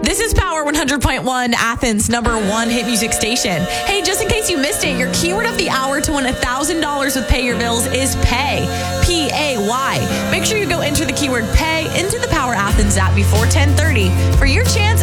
This is Power 100.1, Athens' #1 hit music station. Hey, just in case you missed it, your keyword of the hour to win $1,000 with Pay Your Bills is PAY. P-A-Y. Make sure you go enter the keyword PAY into the Power Athens app before 10:30 for your chance